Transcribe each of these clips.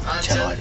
ਚਲੋ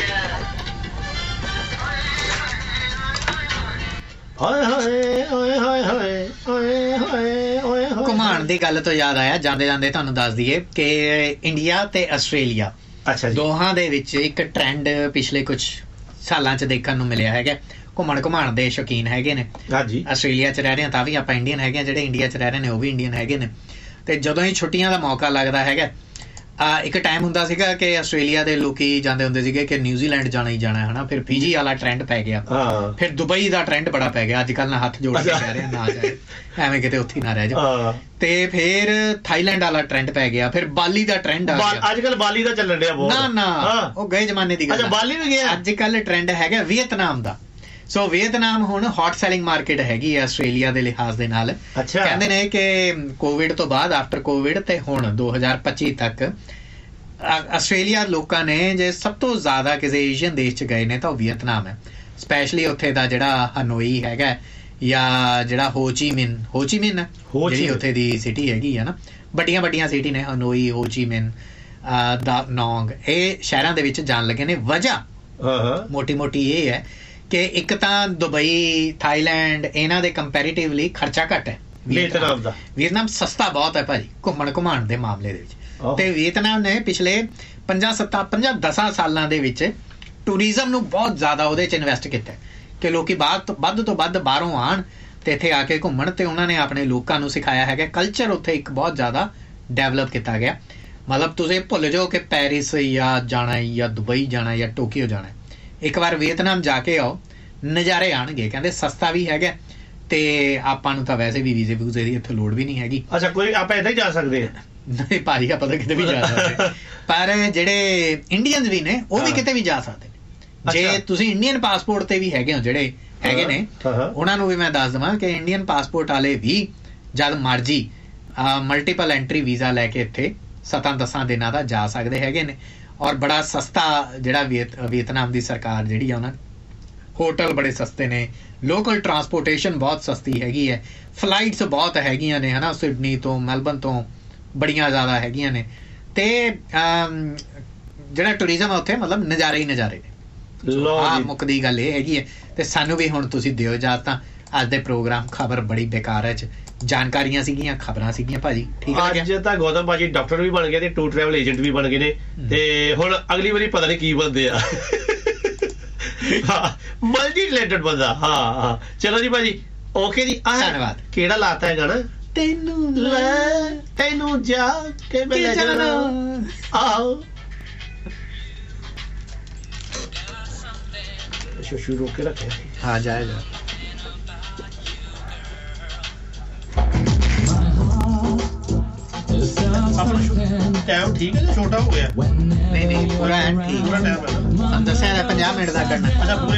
ਘੁਮਾਣ ਦੀ ਗੱਲ ਤੋਂ ਯਾਦ ਆਇਆ, ਜਾਂਦੇ ਜਾਂਦੇ ਤੁਹਾਨੂੰ ਦੱਸ ਦਈਏ ਕਿ ਇੰਡੀਆ ਤੇ ਆਸਟ੍ਰੇਲੀਆ ਦੋਹਾਂ ਦੇ ਵਿੱਚ ਇੱਕ ਟ੍ਰੈਂਡ ਪਿਛਲੇ ਕੁਝ ਸਾਲਾਂ 'ਚ ਦੇਖਣ ਨੂੰ ਮਿਲਿਆ ਹੈਗਾ। ਘੁਮਾਣ ਦੇ ਸ਼ੌਕੀਨ ਹੈਗੇ ਨੇ। ਆਸਟ੍ਰੇਲੀਆ 'ਚ ਰਹਿ ਰਹੇ ਹਾਂ ਤਾਂ ਵੀ ਆਪਾਂ ਇੰਡੀਅਨ ਹੈਗੇ, ਜਿਹੜੇ ਇੰਡੀਆ 'ਚ ਰਹਿ ਰਹੇ ਨੇ ਉਹ ਵੀ ਇੰਡੀਅਨ ਹੈਗੇ ਨੇ। ਤੇ ਜਦੋਂ ਹੀ ਛੁੱਟੀਆਂ ਦਾ ਮੌਕਾ ਲੱਗਦਾ ਹੈਗਾ, ਇੱਕ ਟਾਈਮ ਹੁੰਦਾ ਸੀਗਾ ਕਿ ਆਸਟ੍ਰੇਲੀਆ ਦੇ ਲੋਕੀ ਜਾਂਦੇ ਹੁੰਦੇ ਸੀਗੇ ਕਿ ਨਿਊਜ਼ੀਲੈਂਡ ਜਾਣਾ ਹੀ ਜਾਣਾ ਹੈ ਨਾ, ਫਿਰ ਫੀਜੀ ਵਾਲਾ ਟ੍ਰੈਂਡ ਪੈ ਗਿਆ, ਫਿਰ ਦੁਬਈ ਦਾ ਟ੍ਰੈਂਡ ਬੜਾ ਪੈ ਗਿਆ। ਅੱਜ ਕੱਲ੍ਹ ਨਾ ਹੱਥ ਜੋੜ ਕੇ ਕਹਿ ਰਹੇ ਨਾ ਜਾਏ, ਐਵੇਂ ਕਿਤੇ ਉੱਥੇ ਨਾ ਰਹਿ ਜਾ। ਤੇ ਫਿਰ ਥਾਈਲੈਂਡ ਵਾਲਾ ਟ੍ਰੈਂਡ ਪੈ ਗਿਆ, ਫਿਰ ਬਾਲੀ ਦਾ ਟ੍ਰੈਂਡ ਆ ਗਿਆ। ਅੱਜ ਕੱਲ ਬਾਲੀ ਦਾ ਚੱਲਣ ਡਿਆ ਬਹੁਤ। ਨਾ ਉਹ ਗਏ ਜ਼ਮਾਨੇ ਦੀ ਗੱਲ। ਬਾਲੀ ਵੀ ਗਿਆ। ਅੱਜ ਕੱਲ੍ਹ ਟ੍ਰੈਂਡ ਹੈਗਾ ਵੀਅਤਨਾਮ ਦਾ। ਸੋ ਵੀਅਤਨਾਮ ਹੁਣ ਹੌਟ ਸੈਲਿੰਗ ਮਾਰਕੀਟ ਹੈਗੀ ਹੈ ਆਸਟ੍ਰੇਲੀਆ ਦੇ ਲਿਹਾਜ਼ ਦੇ ਨਾਲ। ਕਹਿੰਦੇ ਨੇ ਕਿ ਕੋਵਿਡ ਤੋਂ ਬਾਅਦ, ਆਫਟਰ ਕੋਵਿਡ ਤੇ ਹੁਣ 2025 ਤੱਕ ਆਸਟ੍ਰੇਲੀਆ ਲੋਕਾਂ ਨੇ ਜੇ ਸਭ ਤੋਂ ਜ਼ਿਆਦਾ ਕਿਸੇ ਏਸ਼ੀਅਨ ਦੇਸ਼ 'ਚ ਗਏ ਨੇ ਤਾਂ ਉਹ ਵੀਅਤਨਾਮ ਹੈ। ਸਪੈਸ਼ਲੀ ਉੱਥੇ ਦਾ ਜਿਹੜਾ ਹਨੋਈ ਹੈਗਾ ਜਾਂ ਜਿਹੜਾ ਹੋਚੀਮਿਨ ਜਿਹੜੀ ਉੱਥੇ ਦੀ ਸਿਟੀ ਹੈਗੀ ਆ ਨਾ, ਵੱਡੀਆਂ ਸਿਟੀ ਨੇ ਹਨੋਈ, ਹੋਚੀਮਿਨ, ਦਾ ਨੌਂਗ, ਇਹ ਸ਼ਹਿਰਾਂ ਦੇ ਵਿੱਚ ਜਾਣ ਲੱਗੇ ਨੇ। ਵਜ੍ਹਾ ਮੋਟੀ ਇਹ ਹੈ ਕਿ ਇੱਕ ਤਾਂ ਦੁਬਈ, ਥਾਈਲੈਂਡ, ਇਹਨਾਂ ਦੇ ਕੰਪੈਰੀਟਿਵਲੀ ਖਰਚਾ ਘੱਟ ਹੈ। ਵੀਅਤਨਾਮ ਸਸਤਾ ਬਹੁਤ ਹੈ ਭਾਜੀ ਘੁਮਾਣ ਦੇ ਮਾਮਲੇ ਦੇ ਵਿੱਚ। ਤੇ ਵੀਅਤਨਾਮ ਨੇ ਪਿਛਲੇ 50-10 ਸਾਲਾਂ ਦੇ ਵਿੱਚ ਟੂਰਿਜ਼ਮ ਨੂੰ ਬਹੁਤ ਜ਼ਿਆਦਾ ਉਹਦੇ 'ਚ ਇਨਵੈਸਟ ਕੀਤਾ ਕਿ ਲੋਕੀ ਵੱਧ ਤੋਂ ਵੱਧ ਬਾਹਰੋਂ ਆਉਣ ਤੇ ਇੱਥੇ ਆ ਕੇ ਘੁੰਮਣ, ਤੇ ਉਹਨਾਂ ਨੇ ਆਪਣੇ ਲੋਕਾਂ ਨੂੰ ਸਿਖਾਇਆ ਹੈਗਾ। ਕਲਚਰ ਉੱਥੇ ਇੱਕ ਬਹੁਤ ਜ਼ਿਆਦਾ ਡਿਵੈਲਪ ਕੀਤਾ ਗਿਆ। ਮਤਲਬ ਤੁਸੀਂ ਭੁੱਲ ਜਾਓ ਕਿ ਪੈਰਿਸ ਜਾਂ ਜਾਣਾ ਜਾਂ ਦੁਬਈ ਜਾਣਾ ਜਾਂ ਟੋਕੀਓ ਜਾਣਾ, ਇੱਕ ਵਾਰ ਵੀਅਤਨਾਮ ਜਾ ਕੇ ਆਓ, ਨਜ਼ਾਰੇ ਆਉਣਗੇ। ਕਹਿੰਦੇ ਸਸਤਾ ਵੀ ਹੈਗਾ ਤੇ ਆਪਾਂ ਨੂੰ ਤਾਂ ਵੈਸੇ ਵੀ ਵੀਜ਼ੇ ਵੂਜ਼ੇ ਦੀ ਇੱਥੇ ਲੋੜ ਵੀ ਨਹੀਂ ਹੈਗੀ। ਅੱਛਾ, ਕੋਈ ਆਪਾਂ ਇੱਦਾਂ ਹੀ ਜਾ ਸਕਦੇ ਹਾਂ? ਨਹੀਂ ਭਾਜੀ, ਆਪਾਂ ਤਾਂ ਕਿਤੇ ਵੀ ਜਾ ਸਕਦੇ, ਪਰ ਜਿਹੜੇ ਇੰਡੀਅਨਸ ਵੀ ਨੇ ਉਹ ਵੀ ਕਿਤੇ ਵੀ ਜਾ ਸਕਦੇ ਨੇ। ਜੇ ਤੁਸੀਂ ਇੰਡੀਅਨ ਪਾਸਪੋਰਟ ਤੇ ਵੀ ਹੈਗੇ ਹੋ, ਜਿਹੜੇ ਹੈਗੇ ਨੇ ਉਹਨਾਂ ਨੂੰ ਵੀ ਮੈਂ ਦੱਸ ਦੇਵਾਂ ਕਿ ਇੰਡੀਅਨ ਪਾਸਪੋਰਟ ਵਾਲੇ ਵੀ ਜਦ ਮਰਜੀ ਮਲਟੀਪਲ ਐਂਟਰੀ ਵੀਜ਼ਾ ਲੈ ਕੇ ਇੱਥੇ 7-10 ਦਿਨਾਂ ਦਾ ਜਾ ਸਕਦੇ ਹੈਗੇ ਨੇ। ਔਰ ਬੜਾ ਸਸਤਾ ਜਿਹੜਾ ਵੀਅਤਨਾਮ ਦੀ ਸਰਕਾਰ ਜਿਹੜੀ ਆ, ਉਹਨਾਂ ਹੋਟਲ ਬੜੇ ਸਸਤੇ ਨੇ, ਲੋਕਲ ਟਰਾਂਸਪੋਰਟੇਸ਼ਨ ਬਹੁਤ ਸਸਤੀ ਹੈਗੀ ਹੈ, ਫਲਾਈਟਸ ਬਹੁਤ ਹੈਗੀਆਂ ਨੇ, ਹੈ ਨਾ, ਸਿਡਨੀ ਤੋਂ, ਮੈਲਬਨ ਤੋਂ ਬੜੀਆਂ ਜ਼ਿਆਦਾ ਹੈਗੀਆਂ ਨੇ। ਤੇ ਜਿਹੜਾ ਟੂਰਿਜ਼ਮ ਆ ਉੱਥੇ ਮਤਲਬ ਨਜ਼ਾਰੇ ਹੀ ਨਜ਼ਾਰੇ ਨੇ। ਮੁੱਕਦੀ ਗੱਲ ਇਹ ਹੈਗੀ ਹੈ। ਤੇ ਸਾਨੂੰ ਵੀ ਹੁਣ ਤੁਸੀਂ ਦਿਓ ਇਜਾਜ਼ਤਾਂ। ਅੱਜ ਦੇ ਪ੍ਰੋਗਰਾਮ ਖਬਰ ਬੜੀ ਬੇਕਾਰ ਹੈ, ਜਾਣਕਾਰੀਆਂ ਸੀਗੀਆਂ, ਖਬਰਾਂ ਸੀਗੀਆਂ ਭਾਜੀ। ਠੀਕ ਹੈ, ਅੱਜ ਤਾਂ ਗੌਤਮ ਭਾਜੀ ਡਾਕਟਰ ਵੀ ਬਣ ਗਏ ਤੇ ਟੂਰ ਟਰੈਵਲ ਏਜੰਟ ਵੀ ਬਣ ਗਏ ਨੇ, ਤੇ ਹੁਣ ਅਗਲੀ ਵਾਰੀ ਪਤਾ ਨਹੀਂ ਕੀ ਬਣਦੇ ਆ। ਮਲਟੀ ਟੈਲੈਂਟਡ ਬੰਦਾ। ਹਾਂ ਚਲੋ ਜੀ ਭਾਜੀ, ਓਕੇ ਜੀ, ਧੰਨਵਾਦ। ਕਿਹੜਾ ਲਾਤਾ ਹੈ ਗਾਣਾ? ਤੈਨੂੰ ਜਾ ਕੇ ਮਿਲ ਜਾਣਾ। ਆਓ ਸ਼ੁਰੂ ਕੇ ਰੱਖਿਆ। ਹਾਂ ਜਾਏਗਾ। ਟਾਈਮ ਠੀਕ ਹੈ ਜਾਂ ਛੋਟਾ ਹੋ ਗਿਆ? ਨਹੀਂ ਪੂਰਾ ਠੀਕ। ਪੂਰਾ ਟਾਈਮ ਹੈ। ਤੁਹਾਨੂੰ ਦੱਸਿਆ 50 ਮਿੰਟ ਦਾ ਕਰਨਾ। ਅੱਛਾ, ਪੂਰੇ